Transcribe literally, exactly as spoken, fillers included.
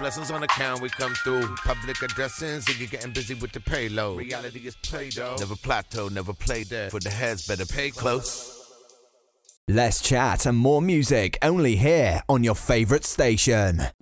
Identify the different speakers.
Speaker 1: blessings on account, we come through. Public addressing, so you're getting busy with the payload. Reality is Play-Doh. Never plateau, never play dead. For the heads, better pay close.
Speaker 2: Less chat and more music only here on your favourite station.